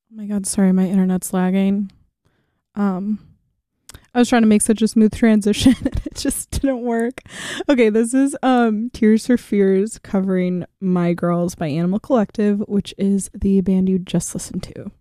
Oh my god, sorry, my internet's lagging. Um, I was trying to make such a smooth transition and it just didn't work. Okay, this is Tears for Fears covering My Girls by Animal Collective, which is the band you just listened to.